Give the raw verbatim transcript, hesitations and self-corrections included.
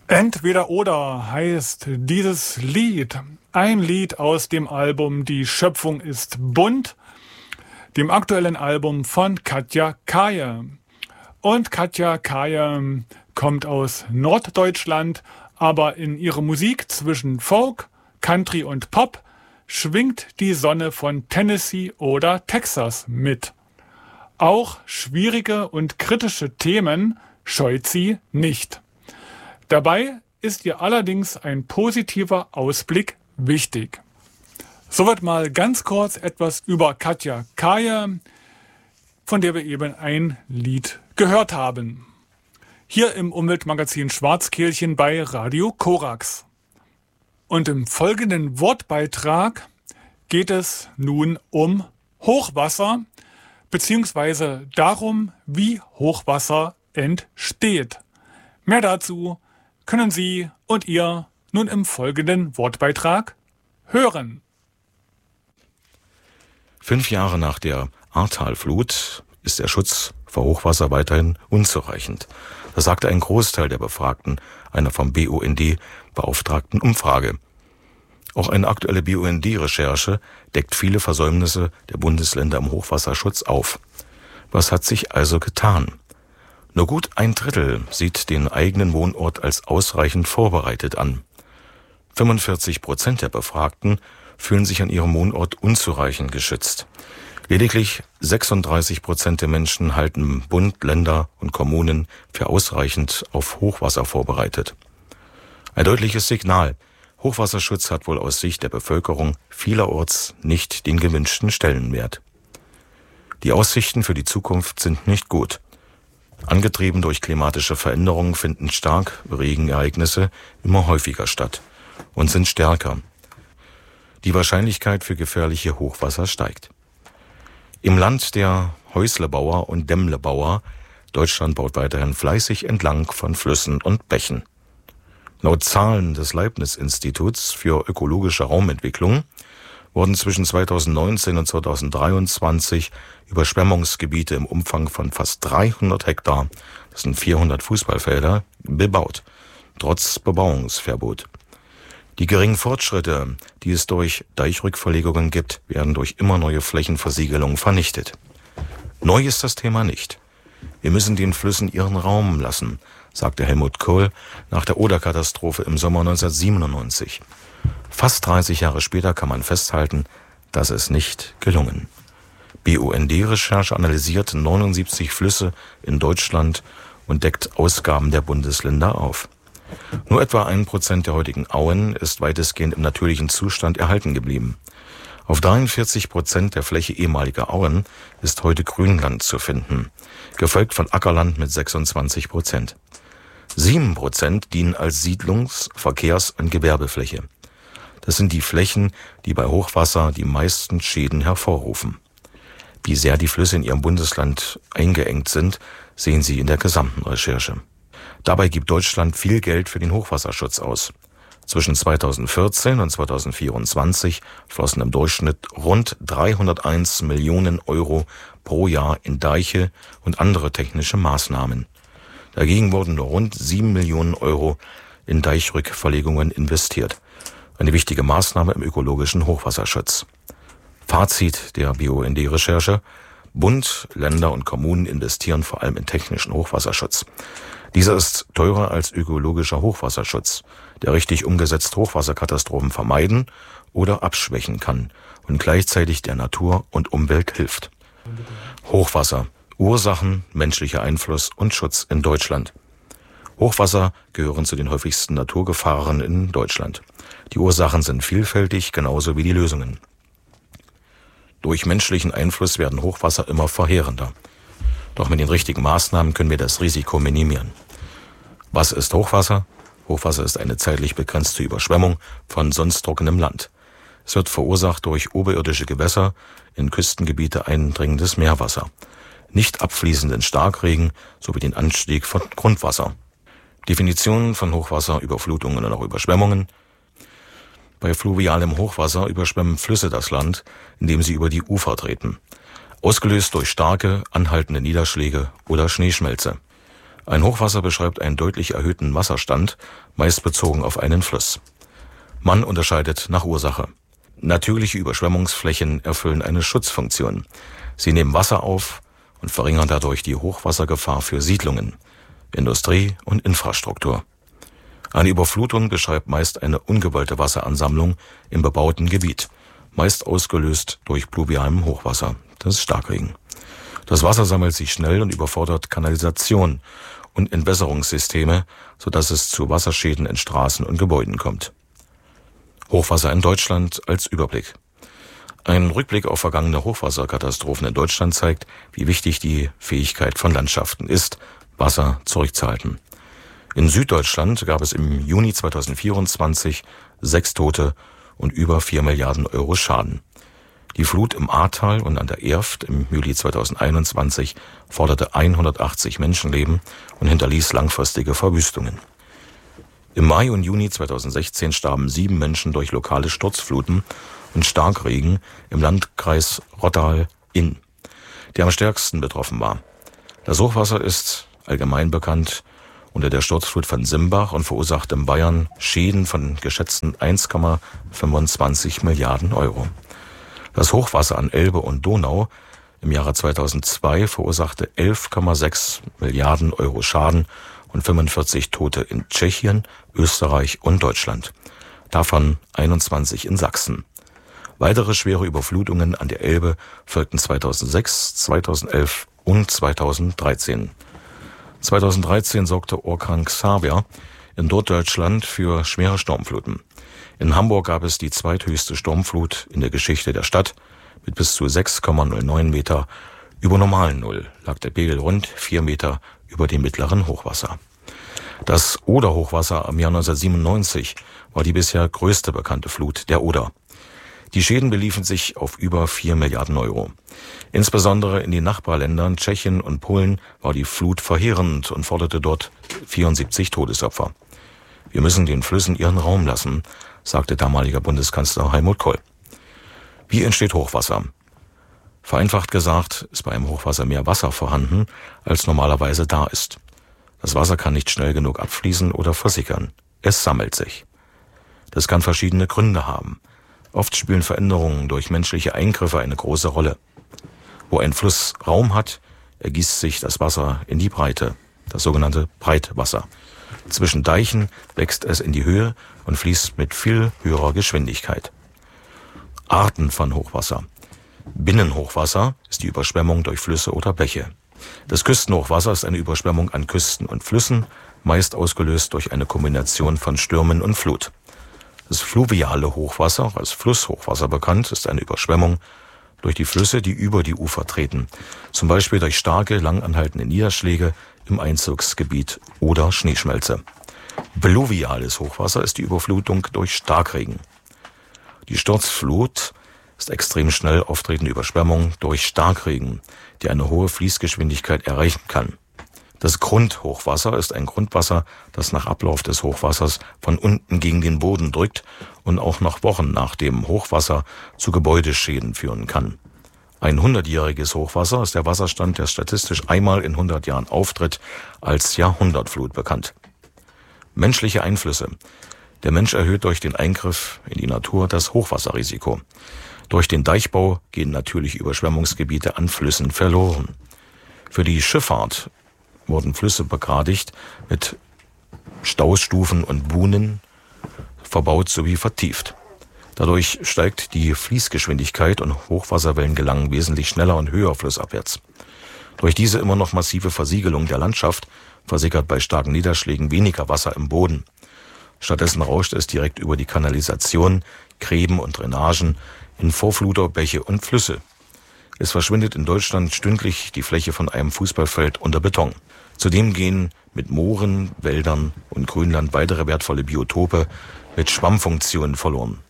Entweder oder heißt dieses Lied, ein Lied aus dem Album Die Schöpfung ist bunt, dem aktuellen Album von Katja Kaye. Und Katja Kaye kommt aus Norddeutschland, aber in ihrer Musik zwischen Folk, Country und Pop schwingt die Sonne von Tennessee oder Texas mit. Auch schwierige und kritische Themen scheut sie nicht. Dabei ist ihr allerdings ein positiver Ausblick wichtig. Soweit mal ganz kurz etwas über Katja Kaye, von der wir eben ein Lied gehört haben. Hier im Umweltmagazin Schwarzkehlchen bei Radio Korax. Und im folgenden Wortbeitrag geht es nun um Hochwasser, beziehungsweise darum, wie Hochwasser entsteht. Mehr dazu können Sie und ihr nun im folgenden Wortbeitrag hören. Fünf Jahre nach der Ahrtalflut ist der Schutz vor Hochwasser weiterhin unzureichend. Das sagte ein Großteil der Befragten einer vom B U N D beauftragten Umfrage. Auch eine aktuelle B U N D-Recherche deckt viele Versäumnisse der Bundesländer im Hochwasserschutz auf. Was hat sich also getan? Nur gut ein Drittel sieht den eigenen Wohnort als ausreichend vorbereitet an. fünfundvierzig Prozent der Befragten fühlen sich an ihrem Wohnort unzureichend geschützt. Lediglich sechsunddreißig Prozent der Menschen halten Bund, Länder und Kommunen für ausreichend auf Hochwasser vorbereitet. Ein deutliches Signal. Hochwasserschutz hat wohl aus Sicht der Bevölkerung vielerorts nicht den gewünschten Stellenwert. Die Aussichten für die Zukunft sind nicht gut. Angetrieben durch klimatische Veränderungen finden Starkregenereignisse immer häufiger statt und sind stärker. Die Wahrscheinlichkeit für gefährliche Hochwasser steigt. Im Land der Häuslebauer und Dämmlebauer, Deutschland baut weiterhin fleißig entlang von Flüssen und Bächen. Laut Zahlen des Leibniz-Instituts für ökologische Raumentwicklung wurden zwischen zweitausendneunzehn und zweitausenddreiundzwanzig Überschwemmungsgebiete im Umfang von fast dreihundert Hektar, das sind vierhundert Fußballfelder, bebaut, trotz Bebauungsverbot. Die geringen Fortschritte, die es durch Deichrückverlegungen gibt, werden durch immer neue Flächenversiegelungen vernichtet. Neu ist das Thema nicht. Wir müssen den Flüssen ihren Raum lassen, sagte Helmut Kohl nach der Oder-Katastrophe im Sommer neunzehnhundertsiebenundneunzig. Fast dreißig Jahre später kann man festhalten, das ist nicht gelungen. B U N D-Recherche analysiert neunundsiebzig Flüsse in Deutschland und deckt Ausgaben der Bundesländer auf. Nur etwa ein Prozent der heutigen Auen ist weitestgehend im natürlichen Zustand erhalten geblieben. Auf dreiundvierzig Prozent der Fläche ehemaliger Auen ist heute Grünland zu finden, gefolgt von Ackerland mit sechsundzwanzig Prozent. Sieben Prozent dienen als Siedlungs-, Verkehrs- und Gewerbefläche. Das sind die Flächen, die bei Hochwasser die meisten Schäden hervorrufen. Wie sehr die Flüsse in ihrem Bundesland eingeengt sind, sehen Sie in der gesamten Recherche. Dabei gibt Deutschland viel Geld für den Hochwasserschutz aus. Zwischen zweitausendvierzehn und zweitausendvierundzwanzig flossen im Durchschnitt rund dreihunderteins Millionen Euro pro Jahr in Deiche und andere technische Maßnahmen. Dagegen wurden nur rund sieben Millionen Euro in Deichrückverlegungen investiert. Eine wichtige Maßnahme im ökologischen Hochwasserschutz. Fazit der B U N D-Recherche: Bund, Länder und Kommunen investieren vor allem in technischen Hochwasserschutz. Dieser ist teurer als ökologischer Hochwasserschutz, der richtig umgesetzt Hochwasserkatastrophen vermeiden oder abschwächen kann und gleichzeitig der Natur und Umwelt hilft. Hochwasser: Ursachen, menschlicher Einfluss und Schutz in Deutschland. Hochwasser gehören zu den häufigsten Naturgefahren in Deutschland. Die Ursachen sind vielfältig, genauso wie die Lösungen. Durch menschlichen Einfluss werden Hochwasser immer verheerender. Doch mit den richtigen Maßnahmen können wir das Risiko minimieren. Was ist Hochwasser? Hochwasser ist eine zeitlich begrenzte Überschwemmung von sonst trockenem Land. Es wird verursacht durch oberirdische Gewässer, in Küstengebiete eindringendes Meerwasser, nicht abfließenden Starkregen sowie den Anstieg von Grundwasser. Definitionen von Hochwasser, Überflutungen und auch Überschwemmungen. Bei fluvialem Hochwasser überschwemmen Flüsse das Land, indem sie über die Ufer treten, ausgelöst durch starke, anhaltende Niederschläge oder Schneeschmelze. Ein Hochwasser beschreibt einen deutlich erhöhten Wasserstand, meist bezogen auf einen Fluss. Man unterscheidet nach Ursache. Natürliche Überschwemmungsflächen erfüllen eine Schutzfunktion. Sie nehmen Wasser auf und verringern dadurch die Hochwassergefahr für Siedlungen, Industrie und Infrastruktur. Eine Überflutung beschreibt meist eine ungewollte Wasseransammlung im bebauten Gebiet, meist ausgelöst durch pluvialem Hochwasser, das ist Starkregen. Das Wasser sammelt sich schnell und überfordert Kanalisation und Entwässerungssysteme, sodass es zu Wasserschäden in Straßen und Gebäuden kommt. Hochwasser in Deutschland als Überblick. Ein Rückblick auf vergangene Hochwasserkatastrophen in Deutschland zeigt, wie wichtig die Fähigkeit von Landschaften ist, Wasser zurückzuhalten. In Süddeutschland gab es im Juni zweitausendvierundzwanzig sechs Tote und über vier Milliarden Euro Schaden. Die Flut im Ahrtal und an der Erft im Juli zweitausendeinundzwanzig forderte hundertachtzig Menschenleben und hinterließ langfristige Verwüstungen. Im Mai und Juni zweitausendsechzehn starben sieben Menschen durch lokale Sturzfluten und Starkregen im Landkreis Rottal-Inn, der am stärksten betroffen war. Das Hochwasser ist allgemein bekannt unter der Sturzflut von Simbach und verursachte in Bayern Schäden von geschätzten eins Komma fünfundzwanzig Milliarden Euro. Das Hochwasser an Elbe und Donau im Jahre zweitausendzwei verursachte elf Komma sechs Milliarden Euro Schaden und fünfundvierzig Tote in Tschechien, Österreich und Deutschland. Davon einundzwanzig in Sachsen. Weitere schwere Überflutungen an der Elbe folgten zweitausendsechs, zweitausendelf und zweitausenddreizehn. zweitausenddreizehn sorgte Orkan Xaver in Norddeutschland für schwere Sturmfluten. In Hamburg gab es die zweithöchste Sturmflut in der Geschichte der Stadt. Mit bis zu sechs Komma null neun Meter über normalen Null lag der Pegel rund vier Meter über dem mittleren Hochwasser. Das Oder-Hochwasser im Jahr neunzehnhundertsiebenundneunzig war die bisher größte bekannte Flut der Oder. Die Schäden beliefen sich auf über vier Milliarden Euro. Insbesondere in den Nachbarländern Tschechien und Polen war die Flut verheerend und forderte dort vierundsiebzig Todesopfer. Wir müssen den Flüssen ihren Raum lassen, sagte damaliger Bundeskanzler Helmut Kohl. Wie entsteht Hochwasser? Vereinfacht gesagt ist bei einem Hochwasser mehr Wasser vorhanden, als normalerweise da ist. Das Wasser kann nicht schnell genug abfließen oder versickern. Es sammelt sich. Das kann verschiedene Gründe haben. Oft spielen Veränderungen durch menschliche Eingriffe eine große Rolle. Wo ein Fluss Raum hat, ergießt sich das Wasser in die Breite, das sogenannte Breitwasser. Zwischen Deichen wächst es in die Höhe und fließt mit viel höherer Geschwindigkeit. Arten von Hochwasser. Binnenhochwasser ist die Überschwemmung durch Flüsse oder Bäche. Das Küstenhochwasser ist eine Überschwemmung an Küsten und Flüssen, meist ausgelöst durch eine Kombination von Stürmen und Flut. Das fluviale Hochwasser, als Flusshochwasser bekannt, ist eine Überschwemmung durch die Flüsse, die über die Ufer treten, zum Beispiel durch starke, langanhaltende Niederschläge im Einzugsgebiet oder Schneeschmelze. Pluviales Hochwasser ist die Überflutung durch Starkregen. Die Sturzflut ist extrem schnell auftretende Überschwemmung durch Starkregen, die eine hohe Fließgeschwindigkeit erreichen kann. Das Grundhochwasser ist ein Grundwasser, das nach Ablauf des Hochwassers von unten gegen den Boden drückt und auch noch Wochen nach dem Hochwasser zu Gebäudeschäden führen kann. Ein hundertjähriges Hochwasser ist der Wasserstand, der statistisch einmal in hundert Jahren auftritt, als Jahrhundertflut bekannt. Menschliche Einflüsse. Der Mensch erhöht durch den Eingriff in die Natur das Hochwasserrisiko. Durch den Deichbau gehen natürliche Überschwemmungsgebiete an Flüssen verloren. Für die Schifffahrt wurden Flüsse begradigt, mit Staustufen und Buhnen verbaut sowie vertieft. Dadurch steigt die Fließgeschwindigkeit und Hochwasserwellen gelangen wesentlich schneller und höher flussabwärts. Durch diese immer noch massive Versiegelung der Landschaft versickert bei starken Niederschlägen weniger Wasser im Boden. Stattdessen rauscht es direkt über die Kanalisation, Gräben und Drainagen in Vorfluter, Bäche und Flüsse. Es verschwindet in Deutschland stündlich die Fläche von einem Fußballfeld unter Beton. Zudem gehen mit Mooren, Wäldern und Grünland weitere wertvolle Biotope mit Schwammfunktionen verloren.